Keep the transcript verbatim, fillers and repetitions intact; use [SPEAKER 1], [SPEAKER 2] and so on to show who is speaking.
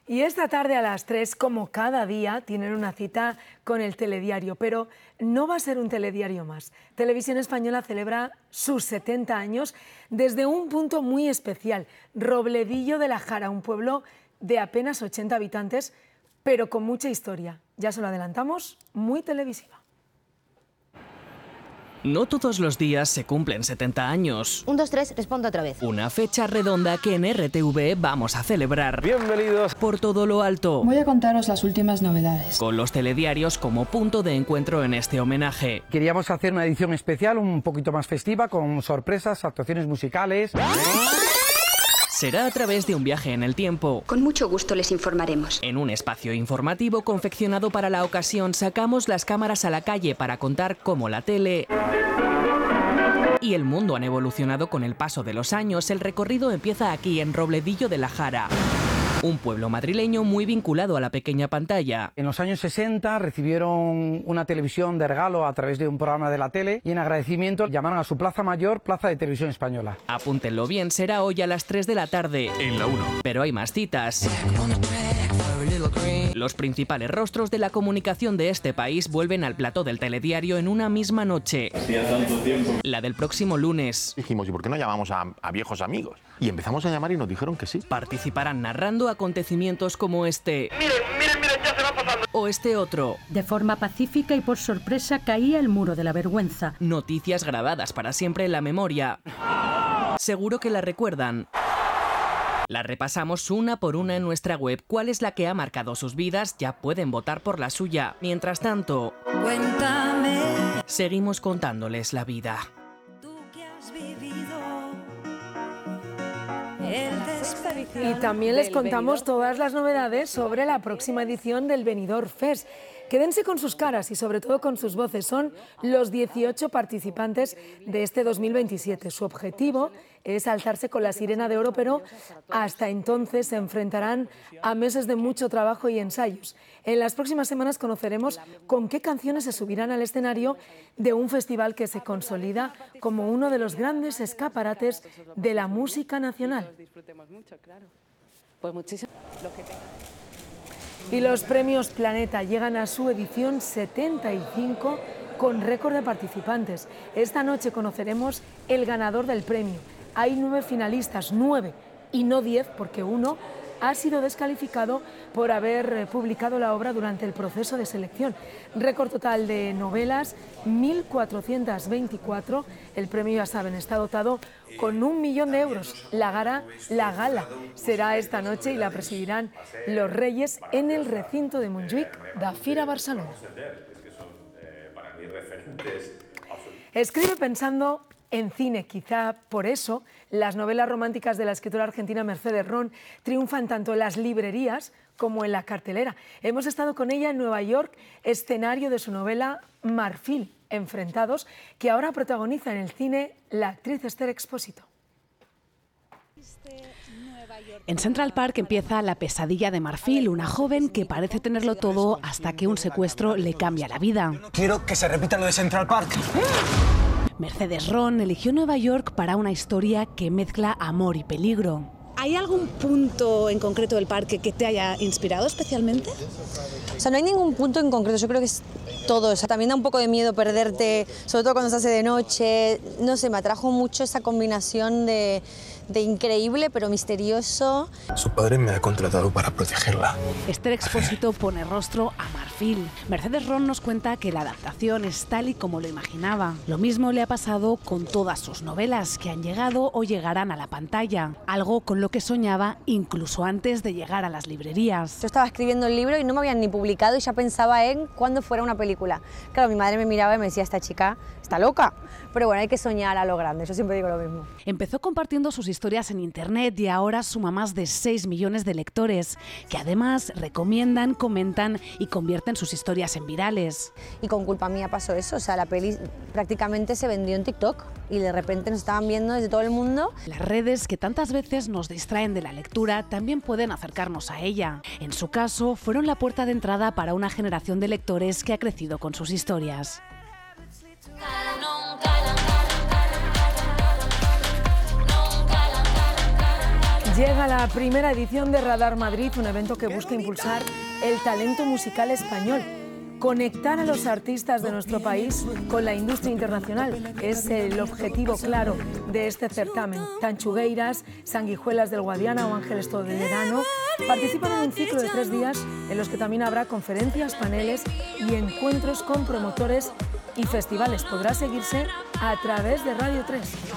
[SPEAKER 1] Y esta tarde a las tres, como cada día, tienen una cita con el telediario, pero no va a ser un telediario más. Televisión Española celebra sus setenta años desde un punto muy especial, Robledillo de la Jara, un pueblo de apenas ochenta habitantes, pero con mucha historia. Ya se lo adelantamos, muy televisiva.
[SPEAKER 2] No todos los días se cumplen setenta años.
[SPEAKER 3] Un, dos, tres, respondo otra vez.
[SPEAKER 2] Una fecha redonda que en R T V vamos a celebrar.
[SPEAKER 4] Bienvenidos
[SPEAKER 2] Por todo lo alto.
[SPEAKER 5] Voy a contaros las últimas novedades.
[SPEAKER 2] Con los telediarios como punto de encuentro en este homenaje.
[SPEAKER 4] Queríamos hacer una edición especial, un poquito más festiva, con sorpresas, actuaciones musicales.
[SPEAKER 2] Será a través de un viaje en el tiempo.
[SPEAKER 6] Con mucho gusto les informaremos.
[SPEAKER 2] En un espacio informativo confeccionado para la ocasión, sacamos las cámaras a la calle para contar cómo la tele y el mundo han evolucionado con el paso de los años. El recorrido empieza aquí, en Robledillo de la Jara. Un pueblo madrileño muy vinculado a la pequeña pantalla.
[SPEAKER 4] En los años sesenta recibieron una televisión de regalo a través de un programa de la tele y en agradecimiento llamaron a su plaza mayor Plaza de Televisión Española.
[SPEAKER 2] Apúntenlo bien, será hoy a las tres de la tarde.
[SPEAKER 7] En la uno.
[SPEAKER 2] Pero hay más citas. Los principales rostros de la comunicación de este país vuelven al plató del telediario en una misma noche.
[SPEAKER 8] Hacía tanto tiempo.
[SPEAKER 2] La del próximo lunes.
[SPEAKER 7] Dijimos, ¿y por qué no llamamos a, a viejos amigos? Y empezamos a llamar y nos dijeron que sí.
[SPEAKER 2] Participarán narrando acontecimientos como este.
[SPEAKER 8] Miren, miren, miren, ya se va pasando.
[SPEAKER 2] O este otro.
[SPEAKER 9] De forma pacífica y por sorpresa caía el muro de la vergüenza.
[SPEAKER 2] Noticias grabadas para siempre en la memoria. Seguro que la recuerdan. La repasamos una por una en nuestra web. ¿Cuál es la que ha marcado sus vidas? Ya pueden votar por la suya. Mientras tanto,
[SPEAKER 10] cuéntame.
[SPEAKER 2] Seguimos contándoles la vida.
[SPEAKER 10] Tú que has vivido el desperdicio.
[SPEAKER 1] Y también les contamos todas las novedades sobre la próxima edición del Benidorm Fest. Quédense con sus caras y sobre todo con sus voces. Son los dieciocho participantes de este dos mil veintisiete. Su objetivo es alzarse con la sirena de oro, pero hasta entonces se enfrentarán a meses de mucho trabajo y ensayos. En las próximas semanas conoceremos con qué canciones se subirán al escenario de un festival que se consolida como uno de los grandes escaparates de la música nacional. Y los premios Planeta llegan a su edición setenta y cinco con récord de participantes. Esta noche conoceremos el ganador del premio. Hay nueve finalistas, nueve y no diez, porque uno ha sido descalificado por haber publicado la obra durante el proceso de selección. Récord total de novelas, mil cuatrocientos veinticuatro. El premio, ya saben, está dotado con un millón de euros. La gala, la gala será esta noche y la presidirán los Reyes en el recinto de Montjuïc da Fira Barcelona. Escribe pensando en cine, quizá por eso las novelas románticas de la escritora argentina Mercedes Ron triunfan tanto en las librerías como en la cartelera. Hemos estado con ella en Nueva York, escenario de su novela Marfil, Enfrentados, que ahora protagoniza en el cine la actriz Esther Expósito.
[SPEAKER 11] En Central Park empieza la pesadilla de Marfil, una joven que parece tenerlo todo hasta que un secuestro le cambia la vida.
[SPEAKER 12] Yo no quiero que se repita lo de Central Park.
[SPEAKER 11] Mercedes Ron eligió Nueva York para una historia que mezcla amor y peligro.
[SPEAKER 13] ¿Hay algún punto en concreto del parque que te haya inspirado especialmente?
[SPEAKER 14] O sea, no hay ningún punto en concreto, yo creo que es todo. O sea, también da un poco de miedo perderte, sobre todo cuando se hace de noche. No sé, me atrajo mucho esa combinación de, de increíble pero misterioso.
[SPEAKER 12] Su padre me ha contratado para protegerla.
[SPEAKER 11] Esther Expósito pone rostro a Marfil. Mercedes Ron nos cuenta que la adaptación es tal y como lo imaginaba. Lo mismo le ha pasado con todas sus novelas, que han llegado o llegarán a la pantalla. Algo con lo que soñaba incluso antes de llegar a las librerías.
[SPEAKER 14] Yo estaba escribiendo el libro y no me habían ni publicado y ya pensaba en cuándo fuera una película. Claro, mi madre me miraba y me decía, esta chica está loca. Pero bueno, hay que soñar a lo grande, yo siempre digo lo mismo.
[SPEAKER 11] Empezó compartiendo sus historias en internet y ahora suma más de seis millones de lectores, que además recomiendan, comentan y convierten sus historias en virales.
[SPEAKER 14] Y con culpa mía pasó eso, o sea, la peli prácticamente se vendió en TikTok y de repente nos estaban viendo desde todo el mundo.
[SPEAKER 11] Las redes, que tantas veces nos distraen de la lectura, también pueden acercarnos a ella. En su caso, fueron la puerta de entrada para una generación de lectores que ha crecido con sus historias.
[SPEAKER 1] Llega la primera edición de Radar Madrid, un evento que busca impulsar el talento musical español. Conectar a los artistas de nuestro país con la industria internacional es el objetivo claro de este certamen. Tanchugueiras, Sanguijuelas del Guadiana o Ángeles Toledano participan en un ciclo de tres días en los que también habrá conferencias, paneles y encuentros con promotores y festivales. Podrá seguirse a través de Radio tres.